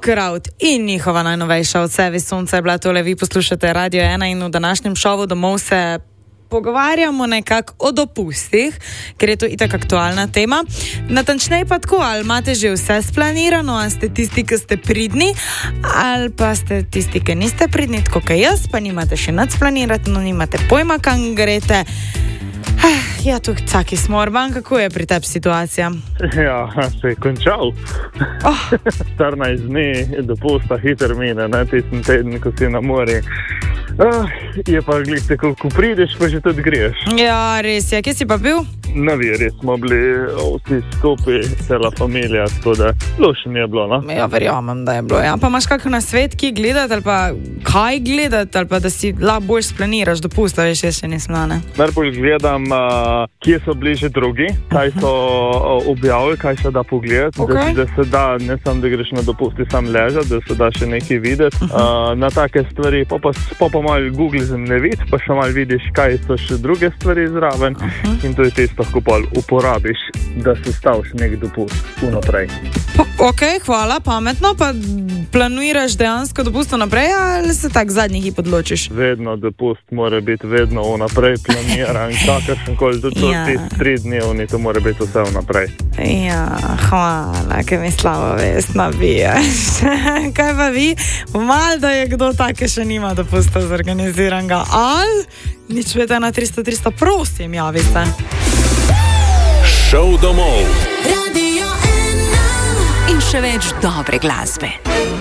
Knockout in njihova najnovejša od Sevi Sonca je bila tole. Vi poslušate Radio 1 in v današnjem šovu Domov se pogovarjamo nekako o dopustih, ker je to itak aktualna tema. Natančneje pa tako, ali imate že vse splanirano, ali ste tisti, ki ste pridni, ali pa ste tisti, ki niste pridni, tako kot jaz, pa nimate še nič splanirano, nimate pojma, kam greste. Ja, tukaj caki smorban, kako je pri tebi situacija? Ja, se je končal. 14 dni dopusta hiter mine, tisti teden, ko si na morju. Je pa gliste, ko prideš, pa že tudi greš. Ja, res je. Kje si pa bil? Na Viri smo bili vsi skupaj, cela familija, tako da lušno mi je bilo, no? Ja, verjamem, da je bilo. Ja, pa imaš kakšen nasvet, ki gledati, ali pa kaj gledati, ali pa da si lahko bolj splaniraš dopust, veš, jaz še nisem, ne? Najbolj gledam, kje so bliže drugi, kaj so objavili, kaj se da pogledati, Okay. da se da, ne samo da greš na dopusti, sam ležati, da se da še nekaj videti. Na take stvari, pa malo Google zemljevid, pa še malo vidiš, kaj so še druge stvari zraven in to je tisto, ko pa uporabiš, da se staviš nek dopust vnaprej. Ok, hvala, pametno, pa planiraš dejansko dopust vnaprej ali se tak zadnji hip odločiš? Vedno dopust mora biti vedno vnaprej planiran, kakršen koli, tudi tisti 3 dnevni, to mora biti vse vnaprej. Ja, hvala, kaj mi slabo vest nabijaš. Kaj pa vi? Mal, da je kdo take še nima dopusta zorganiziranega, ali nič vete na 300, prosim, javite. Šov domov. Radio 1 in še več dobre glasbe.